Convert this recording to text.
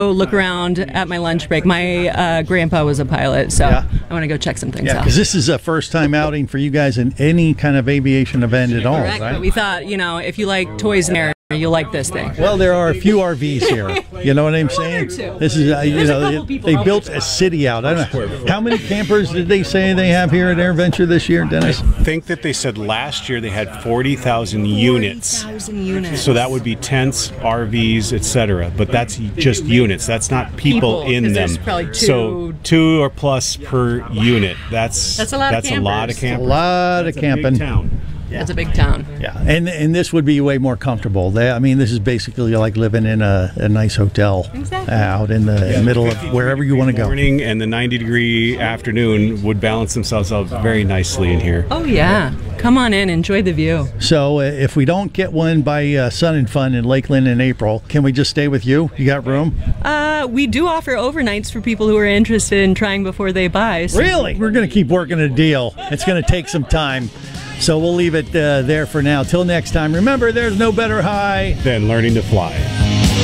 look around at my lunch break. My grandpa was a pilot, so Yeah. I want to go check some things Yeah, out. because this is a first-time outing for you guys in any kind of aviation event at all, Correct, right? but we thought, if you like toys and air, you'll like this thing. Well, there are a few RVs here. You know what I'm saying? two. This is, they built a city out. I don't know. How many campers did they say they have here at AirVenture this year, Dennis? I think that they said last year they had 40,000 units. 40,000 units. So that would be tents, RVs, etc. But that's just units. That's not people in 'cause them. there's probably So 2 or plus per unit. That's a lot of That's a lot of campers. campers. A lot of That's a big camping. town. It's a big town. Yeah, and this would be way more comfortable. I mean, this is basically like living in a nice hotel out in the middle of wherever you want to go. Morning and the 90-degree afternoon would balance themselves out very nicely in here. Oh, yeah. Come on in. Enjoy the view. So if we don't get one by Sun and Fun in Lakeland in April, can we just stay with you? You got room? We do offer overnights for people who are interested in trying before they buy. So Really? We're going to keep working a deal. It's going to take some time. So we'll leave it there for now. Till next time, remember, there's no better high Then learning to fly.